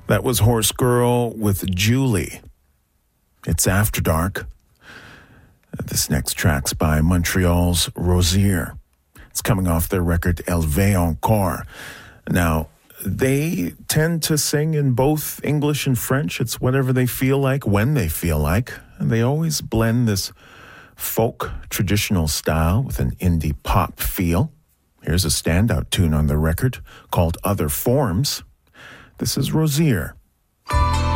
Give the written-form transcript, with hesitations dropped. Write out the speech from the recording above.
That was Horse Girl with Julie. It's After Dark. This next track's by Montreal's Rosier. It's coming off their record Élevé Encore. Now, they tend to sing in both English and French. It's whatever they feel like, when they feel like. And they always blend this folk traditional style with an indie pop feel. Here's a standout tune on the record called Other Forms. This is Rosier.